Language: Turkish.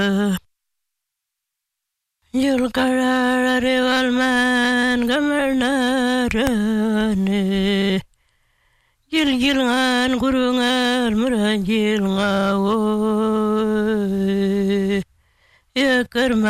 Yulkarare valman gamarnarane Gilgilngan gurungan muranjil ngawo Ya